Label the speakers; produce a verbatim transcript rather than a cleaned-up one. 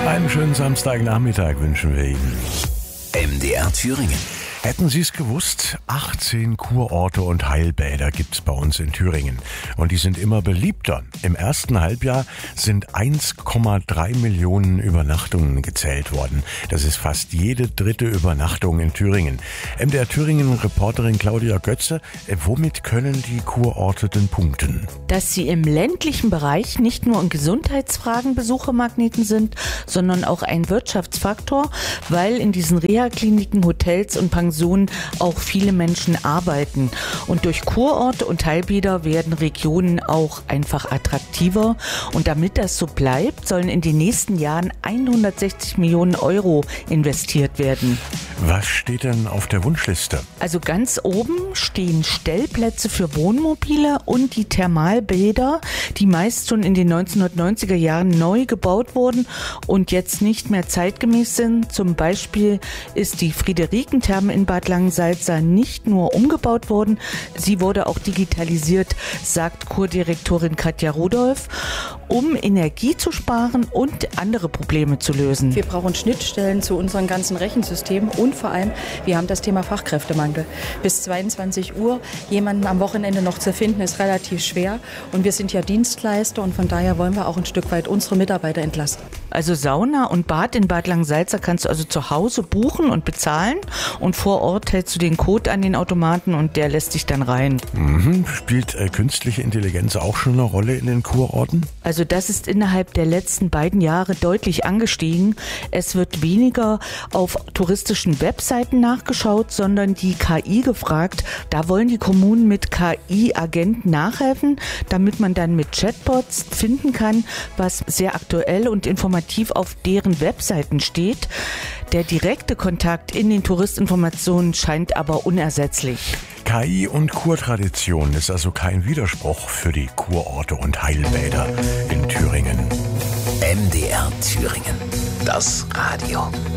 Speaker 1: Einen schönen Samstagnachmittag wünschen wir Ihnen.
Speaker 2: M D R Thüringen.
Speaker 1: Hätten Sie es gewusst? achtzehn Kurorte und Heilbäder gibt's bei uns in Thüringen. Und die sind immer beliebter. Im ersten Halbjahr sind eins Komma drei Millionen Übernachtungen gezählt worden. Das ist fast jede dritte Übernachtung in Thüringen. M D R Thüringen-Reporterin Claudia Götze, womit können die Kurorte denn punkten?
Speaker 3: Dass sie im ländlichen Bereich nicht nur in Gesundheitsfragen Besuchermagneten sind, sondern auch ein Wirtschaftsfaktor, weil in diesen Reha-Kliniken, Hotels und Pensionen auch viele Menschen arbeiten. Und durch Kurorte und Heilbäder werden Regionen auch einfach attraktiver. Und damit das so bleibt, sollen in den nächsten Jahren hundertsechzig Millionen Euro investiert werden.
Speaker 1: Was steht denn auf der Wunschliste?
Speaker 3: Also ganz oben stehen Stellplätze für Wohnmobile und die Thermalbäder, die meist schon in den neunzehnhundertneunziger Jahren neu gebaut wurden und jetzt nicht mehr zeitgemäß sind. Zum Beispiel ist die Friederikentherme in Bad Langensalza nicht nur umgebaut worden, sie wurde auch digitalisiert, sagt Kurdirektorin Katja Rudolph, um Energie zu sparen und andere Probleme zu lösen.
Speaker 4: Wir brauchen Schnittstellen zu unseren ganzen Rechensystemen und vor allem, wir haben das Thema Fachkräftemangel. Bis zweiundzwanzig Uhr jemanden am Wochenende noch zu finden, ist relativ schwer. Und wir sind ja Dienstleister und von daher wollen wir auch ein Stück weit unsere Mitarbeiter entlasten.
Speaker 3: Also Sauna und Bad in Bad Langensalza kannst du also zu Hause buchen und bezahlen und vor Ort hältst du den Code an den Automaten und der lässt dich dann rein.
Speaker 1: Mhm. Spielt äh, künstliche Intelligenz auch schon eine Rolle in den Kurorten?
Speaker 3: Also das ist innerhalb der letzten beiden Jahre deutlich angestiegen. Es wird weniger auf touristischen Webseiten nachgeschaut, sondern die K I gefragt. Da wollen die Kommunen mit K I-Agenten nachhelfen, damit man dann mit Chatbots finden kann, was sehr aktuell und informativ auf deren Webseiten steht. Der direkte Kontakt in den Touristinformationen scheint aber unersetzlich.
Speaker 1: K I und Kurtradition ist also kein Widerspruch für die Kurorte und Heilbäder in Thüringen.
Speaker 2: M D R Thüringen. Das Radio.